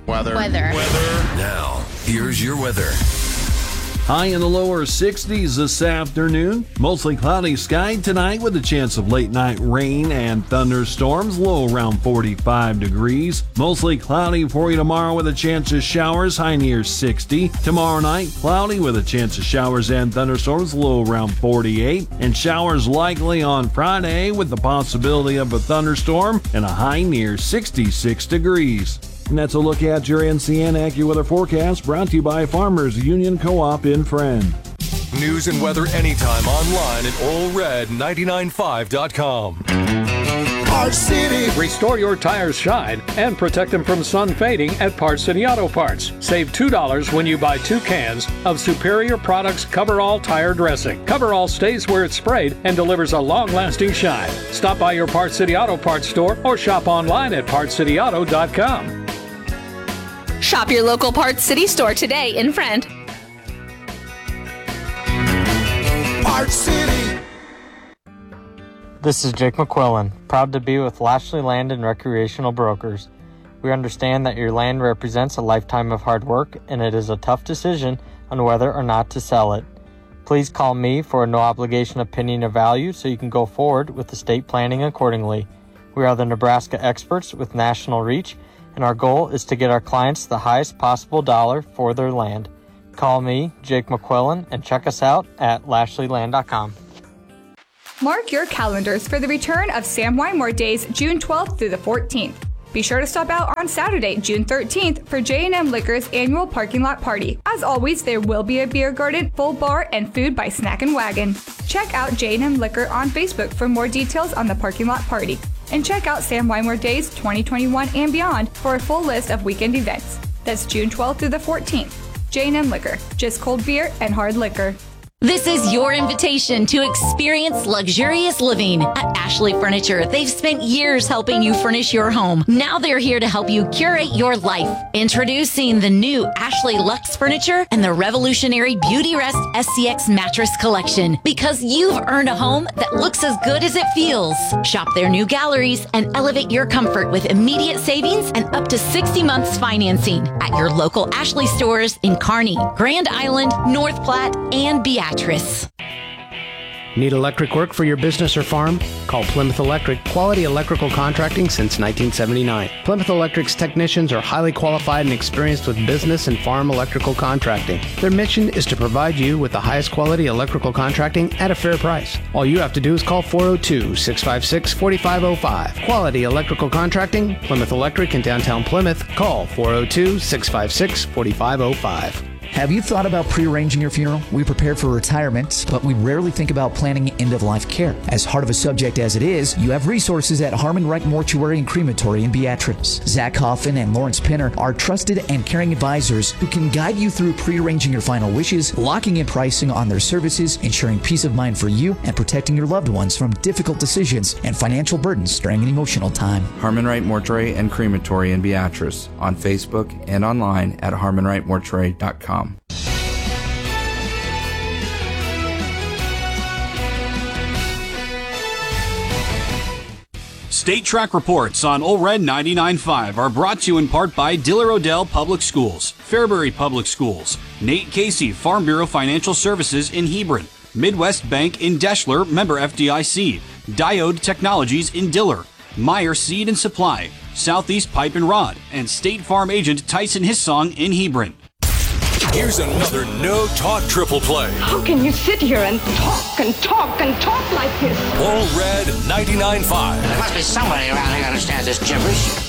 Weather. Now, here's your weather. High in the lower 60s this afternoon. Mostly cloudy sky tonight with a chance of late night rain and thunderstorms. Low around 45 degrees. Mostly cloudy for you tomorrow with a chance of showers. High near 60. Tomorrow night, cloudy with a chance of showers and thunderstorms. Low around 48. And showers likely on Friday with the possibility of a thunderstorm and a high near 66 degrees. And that's a look at your NCN AccuWeather forecast, brought to you by Farmers Union Co-op in Friend. News and weather anytime online at allred995.com. Parts City. Restore your tires' shine and protect them from sun fading at Parts City Auto Parts. Save $2 when you buy 2 cans of Superior Products Coverall Tire Dressing. Coverall stays where it's sprayed and delivers a long-lasting shine. Stop by your Parts City Auto Parts store or shop online at PartsCityAuto.com. Shop your local Parts City store today in Friend. Parts City. This is Jake McQuillan, proud to be with Lashley Land and Recreational Brokers. We understand that your land represents a lifetime of hard work, and it is a tough decision on whether or not to sell it. Please call me for a no-obligation opinion of value so you can go forward with estate planning accordingly. We are the Nebraska experts with national reach, and our goal is to get our clients the highest possible dollar for their land. Call me, Jake McQuillan, and check us out at LashleyLand.com. Mark your calendars for the return of Sam Wymore Days, June 12th through the 14th. Be sure to stop out on Saturday, June 13th for J&M Liquor's annual parking lot party. As always, there will be a beer garden, full bar, and food by Snack and Wagon. Check out J&M Liquor on Facebook for more details on the parking lot party. And check out Sam Wymore Days 2021 and beyond for a full list of weekend events. That's June 12th through the 14th. J&M Liquor, just cold beer and hard liquor. This is your invitation to experience luxurious living at Ashley Furniture. They've spent years helping you furnish your home. Now they're here to help you curate your life. Introducing the new Ashley Luxe Furniture and the revolutionary Beauty Rest SCX Mattress Collection. Because you've earned a home that looks as good as it feels. Shop their new galleries and elevate your comfort with immediate savings and up to 60 months financing at your local Ashley stores in Kearney, Grand Island, North Platte, and Beatrice. Need electric work for your business or farm? Call Plymouth Electric, quality electrical contracting since 1979. Plymouth Electric's technicians are highly qualified and experienced with business and farm electrical contracting. Their mission is to provide you with the highest quality electrical contracting at a fair price. All you have to do is call 402-656-4505. Quality electrical contracting, Plymouth Electric in downtown Plymouth. Call 402-656-4505. Have you thought about prearranging your funeral? We prepare for retirement, but we rarely think about planning end-of-life care. As hard of a subject as it is, you have resources at Harmon Wright Mortuary and Crematory in Beatrice. Zach Hoffman and Lawrence Pinner are trusted and caring advisors who can guide you through prearranging your final wishes, locking in pricing on their services, ensuring peace of mind for you, and protecting your loved ones from difficult decisions and financial burdens during an emotional time. Harmon Wright Mortuary and Crematory in Beatrice, on Facebook and online at harmonwrightmortuary.com. State Track Reports on OLRED 99.5 are brought to you in part by Diller Odell Public Schools, Fairbury Public Schools, Nate Casey Farm Bureau Financial Services in Hebron, Midwest Bank in Deschler, member FDIC, Diode Technologies in Diller, Meyer Seed and Supply, Southeast Pipe and Rod, and State Farm agent Tyson Hissong in Hebron. Here's another No Talk Triple Play. How can you sit here and talk and talk and talk like this? OLRED 99.5. There must be somebody around here who understands this gibberish.